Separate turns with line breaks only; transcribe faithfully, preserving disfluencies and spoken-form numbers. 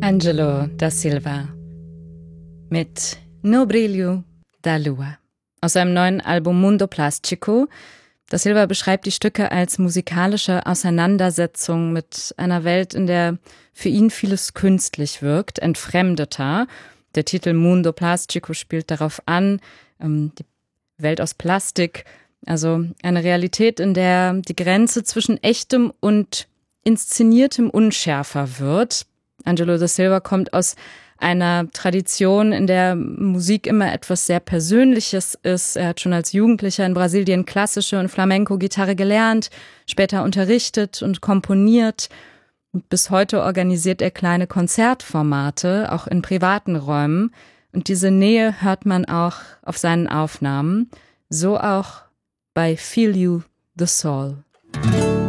Ângelo da Silva mit No Brilho da Lua aus seinem neuen Album Mundo Plástico. Da Silva beschreibt die Stücke als musikalische Auseinandersetzung mit einer Welt, in der für ihn vieles künstlich wirkt, entfremdeter. Der Titel Mundo Plástico spielt darauf an, ähm, die Welt aus Plastik, also eine Realität, in der die Grenze zwischen echtem und inszeniertem unschärfer wird. Ângelo da Silva kommt aus einer Tradition, in der Musik immer etwas sehr Persönliches ist. Er hat schon als Jugendlicher in Brasilien klassische und Flamenco-Gitarre gelernt, später unterrichtet und komponiert. Und bis heute organisiert er kleine Konzertformate, auch in privaten Räumen. Und diese Nähe hört man auch auf seinen Aufnahmen, so auch bei Feel You the Soul.